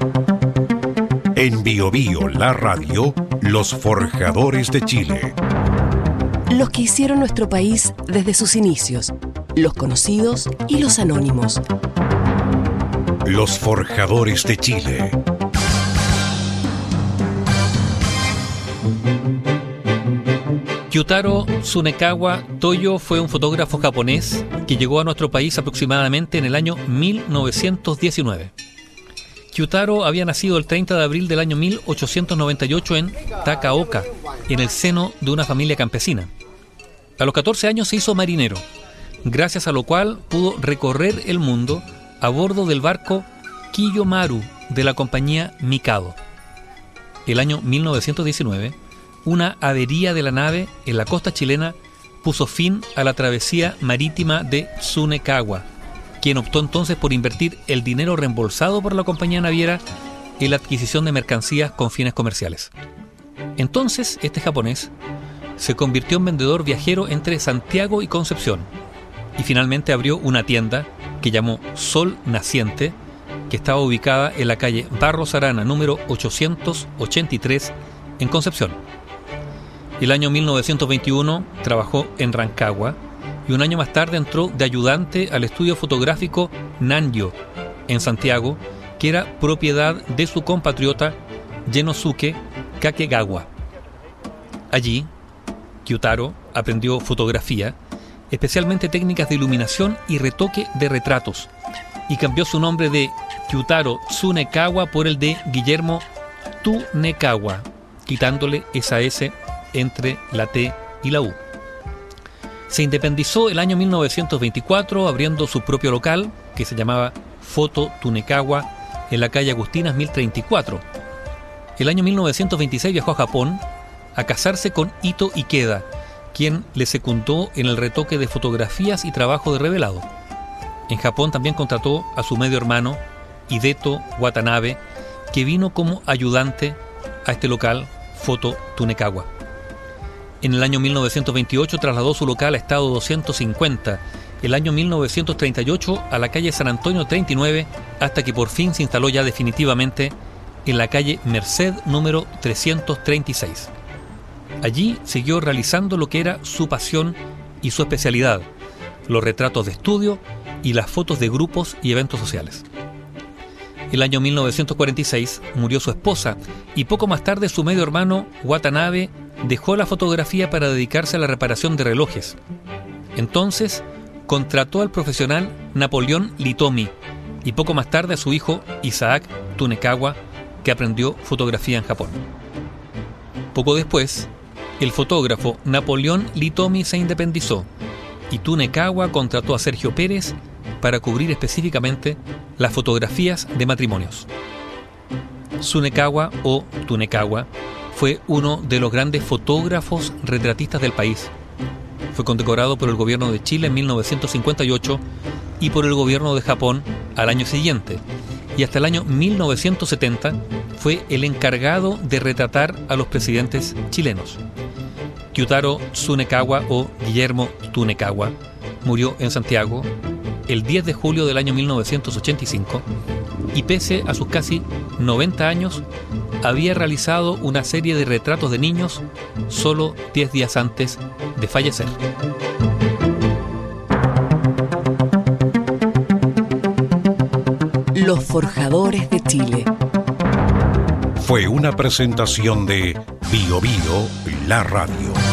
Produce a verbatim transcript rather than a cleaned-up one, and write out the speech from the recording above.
En Bio Bio, la radio, los forjadores de Chile. Los que hicieron nuestro país desde sus inicios, los conocidos y los anónimos. Los forjadores de Chile. Kyutaro Tsunekawa Toyo fue un fotógrafo japonés que llegó a nuestro país aproximadamente en el año mil novecientos diecinueve. Kyutaro había nacido el treinta de abril del año mil ochocientos noventa y ocho en Takaoka, en el seno de una familia campesina. A los catorce años se hizo marinero, gracias a lo cual pudo recorrer el mundo a bordo del barco Kiyomaru de la compañía Mikado. El año mil novecientos diecinueve, una avería de la nave en la costa chilena puso fin a la travesía marítima de Tsunekawa, quien optó entonces por invertir el dinero reembolsado por la compañía naviera en la adquisición de mercancías con fines comerciales. Entonces, este japonés se convirtió en vendedor viajero entre Santiago y Concepción y finalmente abrió una tienda que llamó Sol Naciente, que estaba ubicada en la calle Barros Arana número ochocientos ochenta y tres en Concepción. El año mil novecientos veintiuno trabajó en Rancagua y un año más tarde entró de ayudante al estudio fotográfico Nanyo en Santiago, que era propiedad de su compatriota Genosuke Kakegawa. Allí, Kyutaro aprendió fotografía, especialmente técnicas de iluminación y retoque de retratos, y cambió su nombre de Kyutaro Tsunekawa por el de Guillermo Tunekawa, quitándole esa S entre la T y la U. Se independizó el año mil novecientos veinticuatro abriendo su propio local, que se llamaba Foto Tunekawa, en la calle Agustinas mil treinta y cuatro. El año mil novecientos veintiséis viajó a Japón a casarse con Ito Ikeda, quien le secundó en el retoque de fotografías y trabajo de revelado. En Japón también contrató a su medio hermano, Hideto Watanabe, que vino como ayudante a este local, Foto Tunekawa. En el año mil novecientos veintiocho trasladó su local a Estado doscientos cincuenta, el año mil novecientos treinta y ocho a la calle San Antonio treinta y nueve, hasta que por fin se instaló ya definitivamente en la calle Merced número trescientos treinta y seis. Allí siguió realizando lo que era su pasión y su especialidad, los retratos de estudio y las fotos de grupos y eventos sociales. El año mil novecientos cuarenta y seis murió su esposa y poco más tarde su medio hermano Watanabe dejó la fotografía para dedicarse a la reparación de relojes. Entonces contrató al profesional Napoleón Litomi y poco más tarde a su hijo Isaac Tunekawa, que aprendió fotografía en Japón. Poco después, el fotógrafo Napoleón Litomi se independizó y Tunekawa contrató a Sergio Pérez para cubrir específicamente las fotografías de matrimonios. Tsunekawa o Tunekawa fue uno de los grandes fotógrafos retratistas del país. Fue condecorado por el gobierno de Chile en mil novecientos cincuenta y ocho y por el gobierno de Japón al año siguiente, y hasta el año mil novecientos setenta fue el encargado de retratar a los presidentes chilenos. Kyutaro Tsunekawa o Guillermo Tunekawa murió en Santiago el diez de julio del año mil novecientos ochenta y cinco y pese a sus casi noventa años había realizado una serie de retratos de niños solo diez días antes de fallecer. Los forjadores de Chile. Fue una presentación de Bio Bio, la radio.